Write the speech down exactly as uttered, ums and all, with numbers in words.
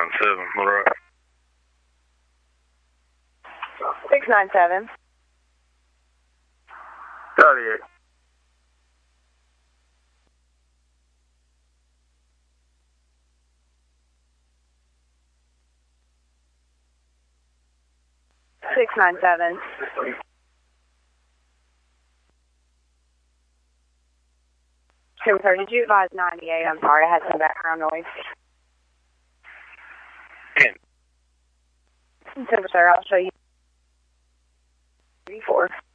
nine seven, all right. six nine seven. thirty-eight. six nine seven. Tim, sir, did you advise ninety-eight? I'm sorry, I had some background noise. ten. Tim, sir, I'll show you. three four.